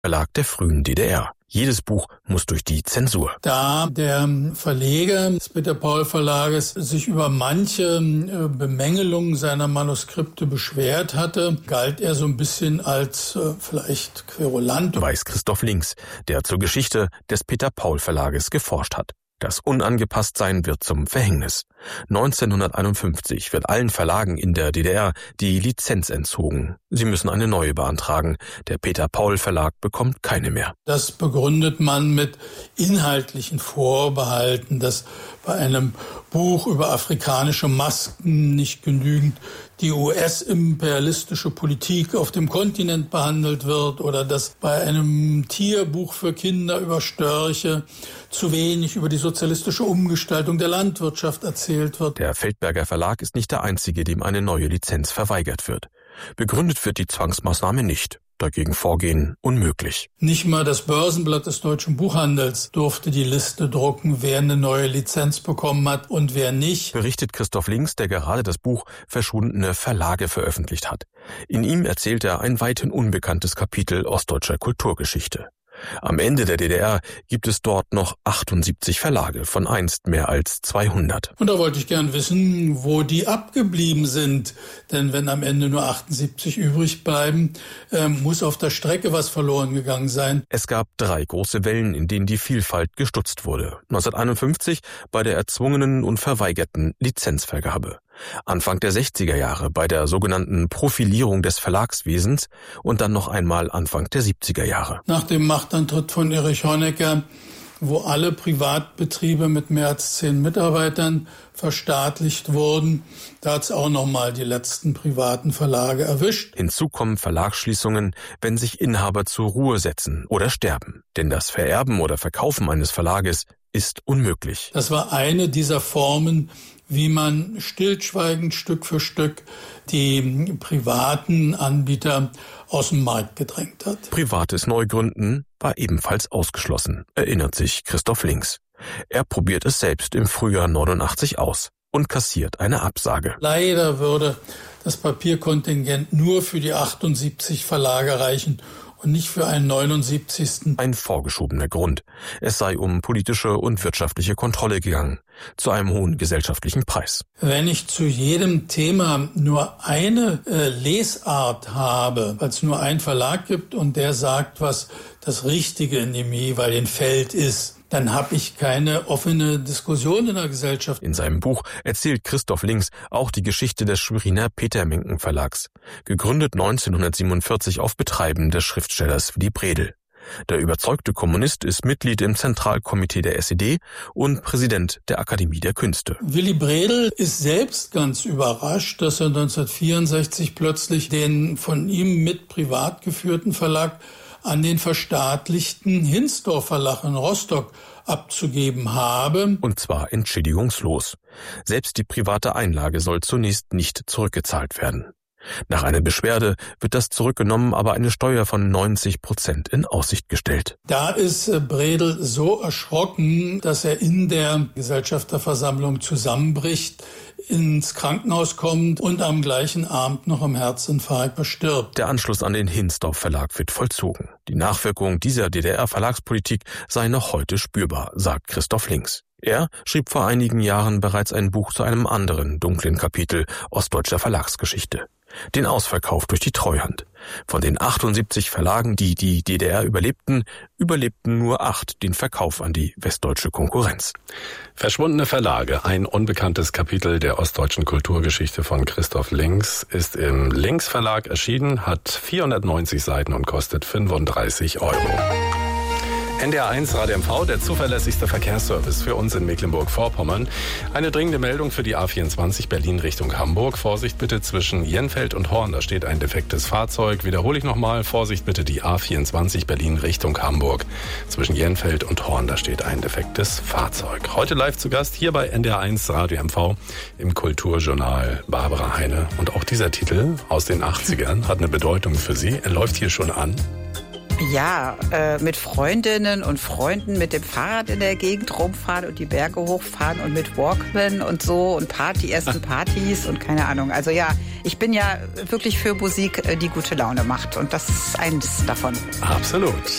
Verlag der frühen DDR. Jedes Buch muss durch die Zensur. Da der Verleger des Peter-Paul-Verlages sich über manche Bemängelungen seiner Manuskripte beschwert hatte, galt er so ein bisschen als vielleicht querulant. Weiß Christoph Links, der zur Geschichte des Peter-Paul-Verlages geforscht hat. Das Unangepasstsein wird zum Verhängnis. 1951 wird allen Verlagen in der DDR die Lizenz entzogen. Sie müssen eine neue beantragen. Der Peter-Paul-Verlag bekommt keine mehr. Das begründet man mit inhaltlichen Vorbehalten, dass bei einem Buch über afrikanische Masken nicht genügend die US-imperialistische Politik auf dem Kontinent behandelt wird oder dass bei einem Tierbuch für Kinder über Störche zu wenig über die sozialistische Umgestaltung der Landwirtschaft erzählt wird. Der Feldberger Verlag ist nicht der einzige, dem eine neue Lizenz verweigert wird. Begründet wird die Zwangsmaßnahme nicht. Dagegen vorgehen unmöglich. Nicht mal das Börsenblatt des deutschen Buchhandels durfte die Liste drucken, wer eine neue Lizenz bekommen hat und wer nicht. Berichtet Christoph Links, der gerade das Buch Verschwundene Verlage veröffentlicht hat. In ihm erzählt er ein weithin unbekanntes Kapitel ostdeutscher Kulturgeschichte. Am Ende der DDR gibt es dort noch 78 Verlage, von einst mehr als 200. Und da wollte ich gern wissen, wo die abgeblieben sind. Denn wenn am Ende nur 78 übrig bleiben, muss auf der Strecke was verloren gegangen sein. Es gab 3 große Wellen, in denen die Vielfalt gestutzt wurde. 1951 bei der erzwungenen und verweigerten Lizenzvergabe. Anfang der 60er Jahre bei der sogenannten Profilierung des Verlagswesens und dann noch einmal Anfang der 70er Jahre. Nach dem Machtantritt von Erich Honecker, wo alle Privatbetriebe mit mehr als 10 Mitarbeitern verstaatlicht wurden, da hat es auch nochmal die letzten privaten Verlage erwischt. Hinzu kommen Verlagsschließungen, wenn sich Inhaber zur Ruhe setzen oder sterben. Denn das Vererben oder Verkaufen eines Verlages ist unmöglich. Das war eine dieser Formen, wie man stillschweigend Stück für Stück die privaten Anbieter aus dem Markt gedrängt hat. Privates Neugründen war ebenfalls ausgeschlossen, erinnert sich Christoph Links. Er probiert es selbst im Frühjahr 89 aus und kassiert eine Absage. Leider würde das Papierkontingent nur für die 78 Verlage reichen und nicht für einen 79. Ein vorgeschobener Grund. Es sei um politische und wirtschaftliche Kontrolle gegangen, zu einem hohen gesellschaftlichen Preis. Wenn ich zu jedem Thema nur eine Lesart habe, weil es nur einen Verlag gibt und der sagt, was das Richtige in dem jeweiligen Feld ist, dann habe ich keine offene Diskussion in der Gesellschaft. In seinem Buch erzählt Christoph Links auch die Geschichte des Schweriner Peter-Menken Verlags, gegründet 1947 auf Betreiben des Schriftstellers Willy Bredel. Der überzeugte Kommunist ist Mitglied im Zentralkomitee der SED und Präsident der Akademie der Künste. Willy Bredel ist selbst ganz überrascht, dass er 1964 plötzlich den von ihm mit privat geführten Verlag an den verstaatlichten Hinsdorf Verlag in Rostock abzugeben habe. Und zwar entschädigungslos. Selbst die private Einlage soll zunächst nicht zurückgezahlt werden. Nach einer Beschwerde wird das zurückgenommen, aber eine Steuer von 90% in Aussicht gestellt. Da ist Bredel so erschrocken, dass er in der Gesellschafterversammlung zusammenbricht, ins Krankenhaus kommt und am gleichen Abend noch am Herzinfarkt verstirbt. Der Anschluss an den Hinsdorf Verlag wird vollzogen. Die Nachwirkung dieser DDR-Verlagspolitik sei noch heute spürbar, sagt Christoph Links. Er schrieb vor einigen Jahren bereits ein Buch zu einem anderen dunklen Kapitel ostdeutscher Verlagsgeschichte. Den Ausverkauf durch die Treuhand. Von den 78 Verlagen, die die DDR überlebten nur 8 den Verkauf an die westdeutsche Konkurrenz. Verschwundene Verlage, ein unbekanntes Kapitel der ostdeutschen Kulturgeschichte von Christoph Links, ist im Links Verlag erschienen, hat 490 Seiten und kostet 35 €. NDR1 Radio MV, der zuverlässigste Verkehrsservice für uns in Mecklenburg-Vorpommern. Eine dringende Meldung für die A24 Berlin Richtung Hamburg. Vorsicht bitte zwischen Jenfeld und Horn, da steht ein defektes Fahrzeug. Wiederhole ich nochmal, Vorsicht bitte die A24 Berlin Richtung Hamburg. Zwischen Jenfeld und Horn, da steht ein defektes Fahrzeug. Heute live zu Gast hier bei NDR1 Radio MV im Kulturjournal Barbara Heine. Und auch dieser Titel aus den 80ern hat eine Bedeutung für Sie. Er läuft hier schon an. Ja, mit Freundinnen und Freunden mit dem Fahrrad in der Gegend rumfahren und die Berge hochfahren und mit Walkman und so und ersten Partys und keine Ahnung. Also ja, ich bin ja wirklich für Musik, die gute Laune macht und das ist eins davon. Absolut.